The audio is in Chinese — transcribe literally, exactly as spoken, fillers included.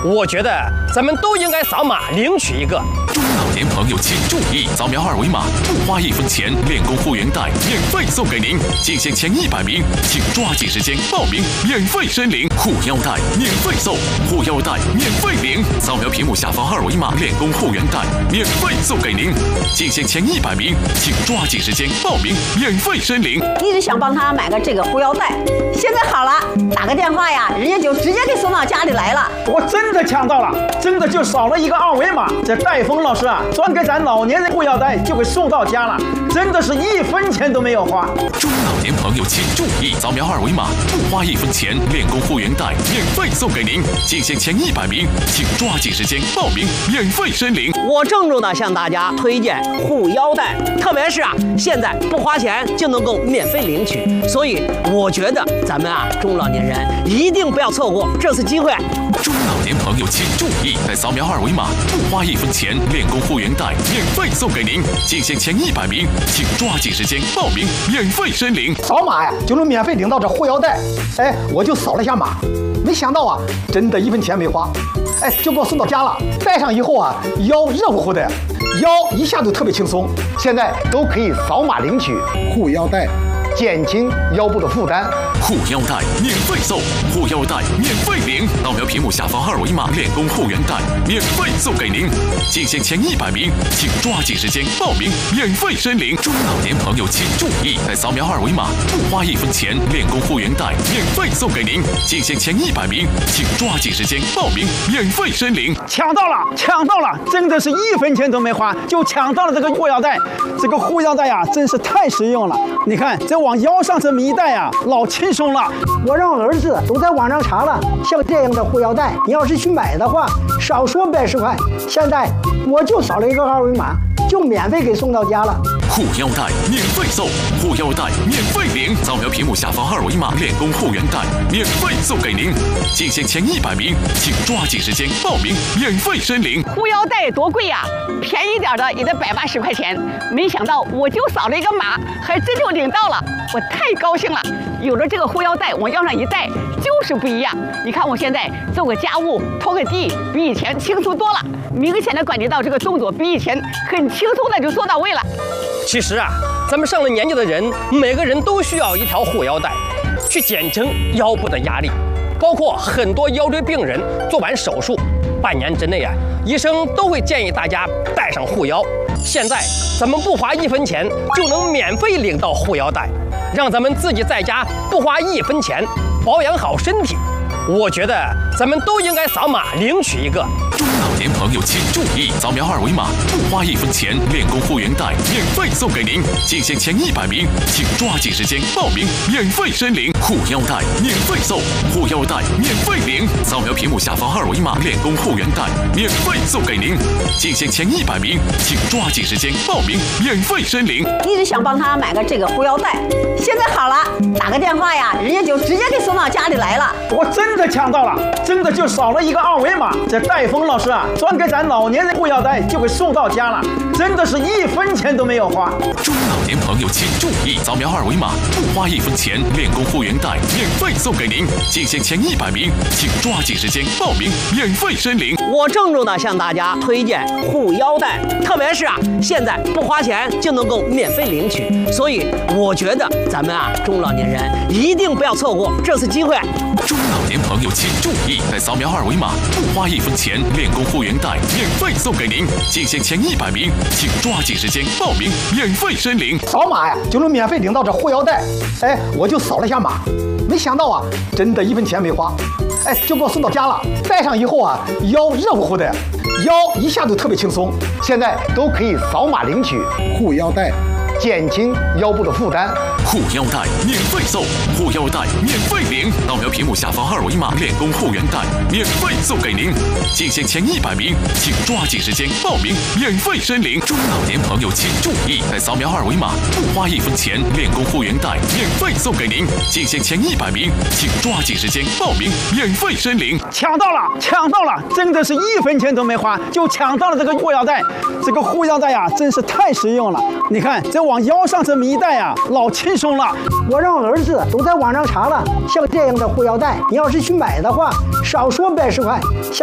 我觉得咱们都应该扫码领取一个。 中老年朋友请注意，扫描二维码不花一分钱，练功护原带免费送给您。进线前一百名，请抓紧时间报名，免费申领护腰带，免费送护腰带，免费领。扫描屏幕下方二维码，练功护原带免费送给您。进线前一百名，请抓紧时间报名，免费申领。 一直想帮他买个这个护腰带，现在好了，打个电话呀，人家就直接给送到家里来了。 我真的抢到了，真的就扫了一个二维码，这戴峰老师啊，专给咱老年人护腰带就给送到家了，真的是一分钱都没有花。 中老年朋友请注意，扫描二维码不花一分钱，练功护原带免费送给您。进线前一百名，请抓紧时间报名，免费申领。 我郑重的向大家推荐护腰带，特别是啊，现在不花钱就能够免费领取，所以我觉得咱们啊中老年人一定不要错过这次机会。 中老年朋友请注意，在扫描二维码不花一分钱，练功护原带免费送给您。进线前一百名，请抓紧时间报名，免费申领。 扫码呀就能免费领到这护腰带，哎，我就扫了一下码，没想到啊，真的一分钱没花，哎，就给我送到家了。戴上以后啊，腰热乎乎的，腰一下就特别轻松。现在都可以扫码领取护腰带，减轻腰部的负担。 护腰带免费送，护腰带免费领。扫描屏幕下方二维码，练功护原带免费送给您。进线前一百名，请抓紧时间报名，免费申领。中老年朋友请注意，在扫描二维码不花一分钱，练功护原带免费送给您。进线前一百名，请抓紧时间报名，免费申领。 抢到了，抢到了，真的是一分钱都没花就抢到了这个护腰带。这个护腰带呀，真是太实用了。你看这往腰上这么一戴呀，老轻松了。 我让儿子都在网上查了，像这样的护腰带，你要是去买的话，少说百十块。现在我就扫了一个二维码，就免费给送到家了。 护腰带免费送，护腰带免费领。扫描屏幕下方二维码，练功护原带免费送给您。进线前一百名，请抓紧时间报名，免费申领。 护腰带多贵呀、啊，便宜点的也得百八十块钱。没想到我就扫了一个码，还真就领到了，我太高兴了。有了这个护腰带，往腰上一戴，就是不一样。你看我现在做个家务、拖个地，比以前轻松多了。明显的感觉到这个动作比以前很轻松的就做到位了。 其实啊，咱们上了年纪的人，每个人都需要一条护腰带，去减轻腰部的压力。包括很多腰椎病人做完手术，半年之内啊，医生都会建议大家带上护腰。现在咱们不花一分钱就能免费领到护腰带，让咱们自己在家不花一分钱保养好身体。我觉得咱们都应该扫码领取一个。 中老年朋友请注意，扫描二维码不花一分钱，练功护原带免费送给您。进线前一百名，请抓紧时间报名，免费申领护腰带免费送，护腰带免费领。扫描屏幕下方二维码，练功护原带免费送给您。进线前一百名，请抓紧时间报名，免费申领。 一直想帮他买个这个护腰带，现在好了，打个电话呀，人家就直接给送到家里来了。 我真的抢到了，真的就扫了一个二维码，这戴峰老师啊，专给咱老年人护腰带就给送到家了，真的是一分钱都没有花。 中老年朋友请注意，扫描二维码不花一分钱，练功护原带免费送给您。进线前一百名，请抓紧时间报名，免费申领。 我郑重的向大家推荐护腰带，特别是啊，现在不花钱就能够免费领取，所以我觉得咱们啊中老年人一定不要错过这次机会。 中老年朋友请注意，在扫描二维码不花一分钱，练功护原带免费送给您。进线前一百名，请抓紧时间报名，免费申领。 扫码呀就能免费领到这护腰带，哎，我就扫了一下码，没想到啊，真的一分钱没花，哎，就给我送到家了。戴上以后啊，腰热乎乎的，腰一下就特别轻松。现在都可以扫码领取护腰带，减轻腰部的负担。 护腰带免费送，护腰带免费领。扫描屏幕下方二维码，练功护原带免费送给您。进线前一百名，请抓紧时间报名，免费申领。中老年朋友请注意，在扫描二维码不花一分钱，练功护原带免费送给您。进线前一百名，请抓紧时间报名，免费申领。 抢到了，抢到了，真的是一分钱都没花就抢到了这个护腰带。这个护腰带呀，真是太实用了。你看这往腰上这么一戴呀，老轻松了。 我让儿子都在网上查了，像这样的护腰带，你要是去买的话，少说百十块。